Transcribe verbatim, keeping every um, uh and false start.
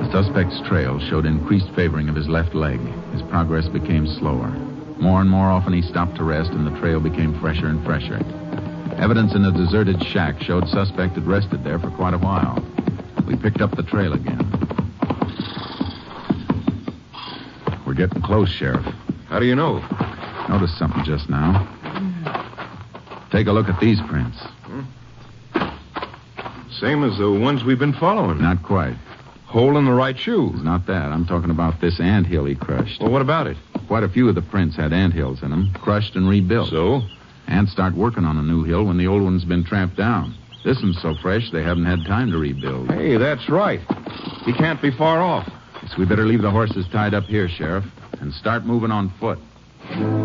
The suspect's trail showed increased favoring of his left leg. His progress became slower. More and more often he stopped to rest, and the trail became fresher and fresher. Evidence in a deserted shack showed suspect had rested there for quite a while. We picked up the trail again. We're getting close, Sheriff. How do you know? Noticed something just now. Take a look at these prints. Hmm? Same as the ones we've been following. Not quite. Hole in the right shoe. It's not that. I'm talking about this anthill he crushed. Well, what about it? Quite a few of the prints had anthills in them, crushed and rebuilt. So? Ants start working on a new hill when the old one's been tramped down. This one's so fresh they haven't had time to rebuild. Hey, that's right. He can't be far off. Guess we better leave the horses tied up here, Sheriff, and start moving on foot.